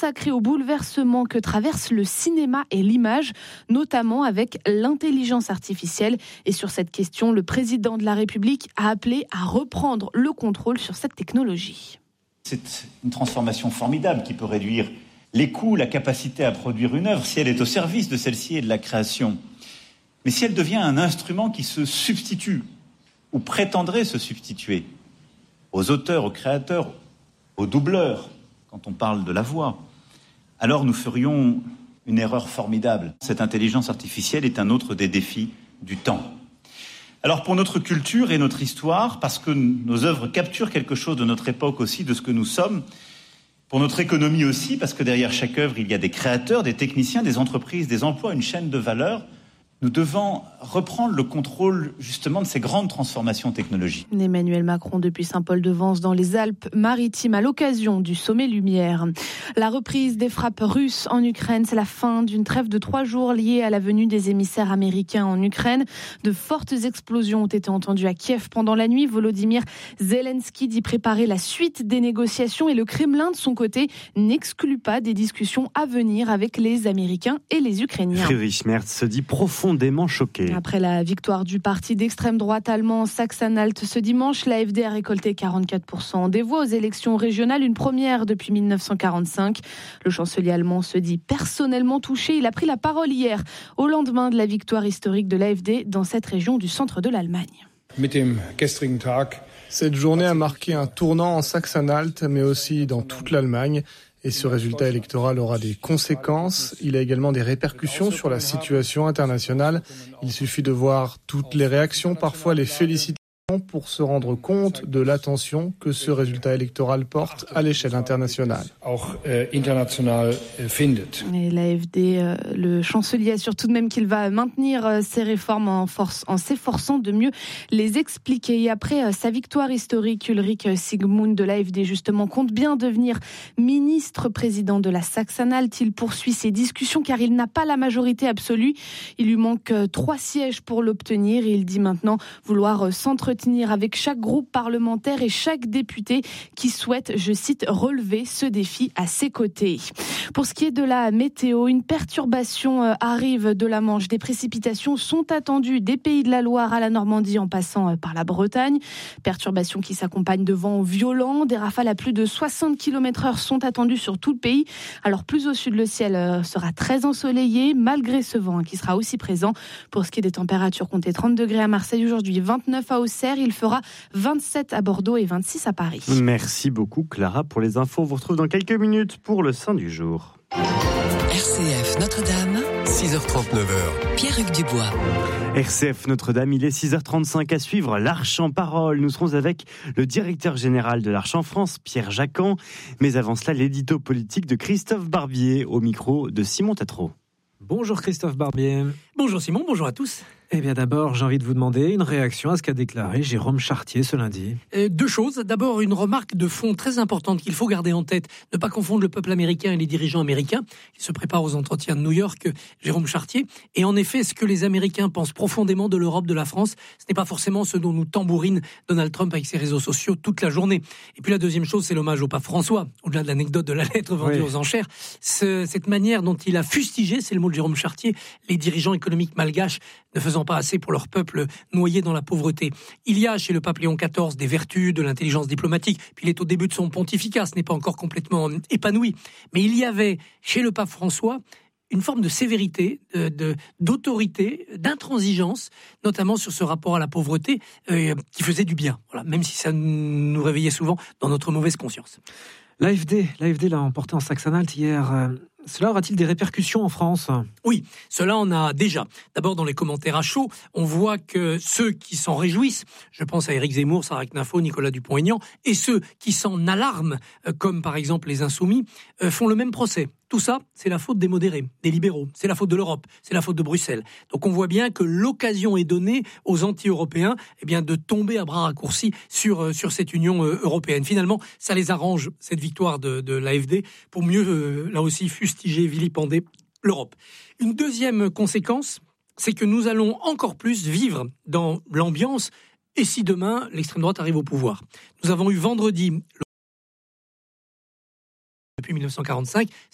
consacré au bouleversement que traverse le cinéma et l'image, notamment avec l'intelligence artificielle. Et sur cette question, le président de la République a appelé à reprendre le contrôle sur cette technologie. C'est une transformation formidable qui peut réduire les coûts, la capacité à produire une œuvre, si elle est au service de celle-ci et de la création. Mais si elle devient un instrument qui se substitue, ou prétendrait se substituer, aux auteurs, aux créateurs, aux doubleurs, quand on parle de la voix, alors nous ferions une erreur formidable. Cette intelligence artificielle est un autre des défis du temps. Alors pour notre culture et notre histoire, parce que nos œuvres capturent quelque chose de notre époque aussi, de ce que nous sommes, pour notre économie aussi, parce que derrière chaque œuvre, il y a des créateurs, des techniciens, des entreprises, des emplois, une chaîne de valeur. Nous devons reprendre le contrôle justement de ces grandes transformations technologiques. Emmanuel Macron depuis Saint-Paul-de-Vence dans les Alpes-Maritimes à l'occasion du sommet Lumière. La reprise des frappes russes en Ukraine, c'est la fin d'une trêve de 3 jours liée à la venue des émissaires américains en Ukraine. De fortes explosions ont été entendues à Kiev pendant la nuit. Volodymyr Zelensky dit préparer la suite des négociations et le Kremlin de son côté n'exclut pas des discussions à venir avec les Américains et les Ukrainiens. Friedrich Merz se dit profondément choqué. Après la victoire du parti d'extrême droite allemand Sachsen-Anhalt ce dimanche, l'AfD a récolté 44% des voix aux élections régionales, une première depuis 1945. Le chancelier allemand se dit personnellement touché. Il a pris la parole hier, au lendemain de la victoire historique de l'AfD dans cette région du centre de l'Allemagne. Cette journée a marqué un tournant en Sachsen-Anhalt, mais aussi dans toute l'Allemagne. Et ce résultat électoral aura des conséquences. Il a également des répercussions sur la situation internationale. Il suffit de voir toutes les réactions, parfois les félicitations, pour se rendre compte de l'attention que ce résultat électoral porte à l'échelle internationale. Et l'AfD, le chancelier assure tout de même qu'il va maintenir ces réformes en s'efforçant de mieux les expliquer. Et après sa victoire historique, Ulrich Sigmund de l'AfD justement compte bien devenir ministre-président de la Sachsen-Anhalt. Il poursuit ses discussions car il n'a pas la majorité absolue. Il lui manque 3 sièges pour l'obtenir et il dit maintenant vouloir s'entretenir avec chaque groupe parlementaire et chaque député qui souhaite, je cite, relever ce défi à ses côtés. Pour ce qui est de la météo, une perturbation arrive de la Manche. Des précipitations sont attendues des Pays de la Loire à la Normandie en passant par la Bretagne. Perturbation qui s'accompagne de vents violents. Des rafales à plus de 60 km/h sont attendues sur tout le pays. Alors plus au sud, le ciel sera très ensoleillé malgré ce vent qui sera aussi présent. Pour ce qui est des températures, comptez 30 degrés à Marseille aujourd'hui, 29 à Auxerre. Il fera 27 à Bordeaux et 26 à Paris. Merci beaucoup Clara pour les infos. On vous retrouve dans quelques minutes pour le Saint du jour. RCF Notre-Dame, 6h39. Pierre-Hugues Dubois. RCF Notre-Dame, il est 6h35 à suivre l'Arche en parole. Nous serons avec le directeur général de l'Arche en France, Pierre Jacquan. Mais avant cela, l'édito politique de Christophe Barbier au micro de Simon Tatro. Bonjour Christophe Barbier. Bonjour Simon, bonjour à tous. Eh bien d'abord, j'ai envie de vous demander une réaction à ce qu'a déclaré Jérôme Chartier ce lundi. 2 choses. D'abord, une remarque de fond très importante qu'il faut garder en tête. Ne pas confondre le peuple américain et les dirigeants américains. Il se prépare aux entretiens de New York, Jérôme Chartier. Et en effet, ce que les Américains pensent profondément de l'Europe, de la France, ce n'est pas forcément ce dont nous tambourine Donald Trump avec ses réseaux sociaux toute la journée. Et puis la deuxième chose, c'est l'hommage au pape François. Au-delà de l'anecdote de la lettre vendue aux enchères, cette manière dont il a fustigé, c'est le mot de Jérôme Chartier, les dirigeants économiques malgaches ne faisant pas assez pour leur peuple noyé dans la pauvreté. Il y a chez le pape Léon XIV des vertus, de l'intelligence diplomatique, puis il est au début de son pontificat, ce n'est pas encore complètement épanoui. Mais il y avait chez le pape François une forme de sévérité, d'autorité, d'intransigeance, notamment sur ce rapport à la pauvreté qui faisait du bien, voilà, même si ça nous réveillait souvent dans notre mauvaise conscience. L'AfD l'a emporté en Sachsen-Anhalt hier. Cela aura-t-il des répercussions en France ? Oui, cela en a déjà. D'abord, dans les commentaires à chaud, on voit que ceux qui s'en réjouissent, je pense à Éric Zemmour, Sarah Knafo, Nicolas Dupont-Aignan, et ceux qui s'en alarment, comme par exemple les Insoumis, font le même procès. Tout ça, c'est la faute des modérés, des libéraux, c'est la faute de l'Europe, c'est la faute de Bruxelles. Donc on voit bien que l'occasion est donnée aux anti-européens de tomber à bras raccourcis sur cette Union européenne. Finalement, ça les arrange, cette victoire de l'AfD, pour mieux, là aussi, fustiger, vilipender l'Europe. Une deuxième conséquence, c'est que nous allons encore plus vivre dans l'ambiance, et si demain, l'extrême droite arrive au pouvoir. Nous avons eu vendredi, depuis 1945,